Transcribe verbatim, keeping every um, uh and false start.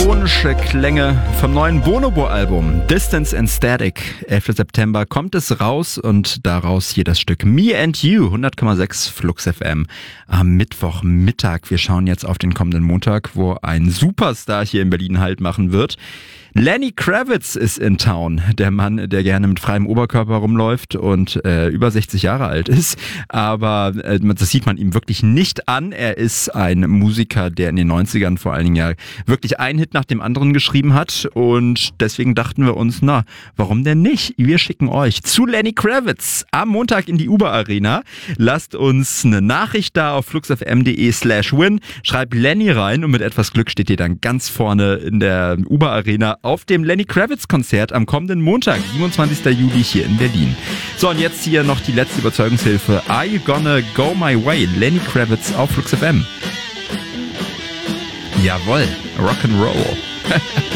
elektronische Klänge vom neuen Bonobo-Album Distance and Static. elfter September kommt es raus und daraus hier das Stück Me and You, hundert Komma sechs Flux F M am Mittwochmittag. Wir schauen jetzt auf den kommenden Montag, wo ein Superstar hier in Berlin Halt machen wird. Lenny Kravitz ist in Town, der Mann, der gerne mit freiem Oberkörper rumläuft und äh, über sechzig Jahre alt ist, aber äh, das sieht man ihm wirklich nicht an. Er ist ein Musiker, der in den neunzigern vor allen Dingen ja wirklich einen Hit nach dem anderen geschrieben hat und deswegen dachten wir uns, na, warum denn nicht? Wir schicken euch zu Lenny Kravitz am Montag in die Uber Arena. Lasst uns eine Nachricht da auf fluxfm.de slash win, schreibt Lenny rein und mit etwas Glück steht ihr dann ganz vorne in der Uber Arena auf dem Lenny Kravitz Konzert am kommenden Montag, siebenundzwanzigster Juli hier in Berlin. So, und jetzt hier noch die letzte Überzeugungshilfe. Are You Gonna Go My Way? Lenny Kravitz auf Flux F M. Jawohl, Rock'n'Roll.